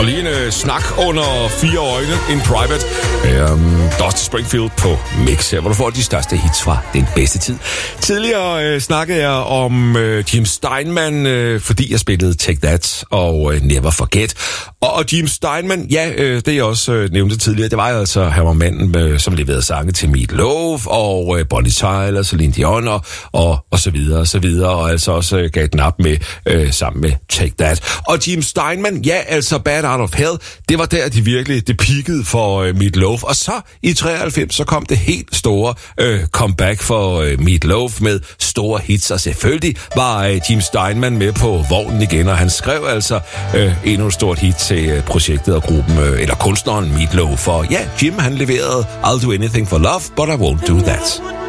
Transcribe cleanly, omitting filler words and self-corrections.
Og lige en snak under 4 øjne in private. Dusty Springfield på Mix her, hvor du får de største hits fra den bedste tid. Tidligere snakkede jeg om Jim Steinman, fordi jeg spillede Take That og Never Forget. Og Jim Steinman, det jeg også nævnte tidligere, det var jo altså, han var manden, som leverede sange til Meat Loaf og Bonnie Tyler, Celine Dion og så videre og så videre, og altså også gav den op med sammen med Take That. Og Jim Steinman, altså Bad Out of Hell, det var der det peakede for Meat Loaf. Og så i 93, så kom det helt store comeback for Meat Loaf med store hits, og selvfølgelig var Jim Steinman med på vognen igen, og han skrev altså endnu et stort hit til projektet og gruppen, eller kunstneren Meat Loaf. For Jim han leverede I'll Do Anything for Love, but I Won't Do That.